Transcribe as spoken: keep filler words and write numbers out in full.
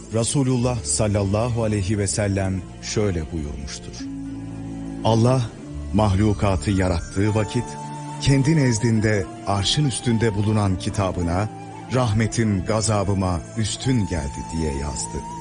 Resulullah sallallahu aleyhi ve sellem şöyle buyurmuştur. Allah mahlukatı yarattığı vakit kendi nezdinde arşın üstünde bulunan kitabına rahmetim gazabıma üstün geldi diye yazdı.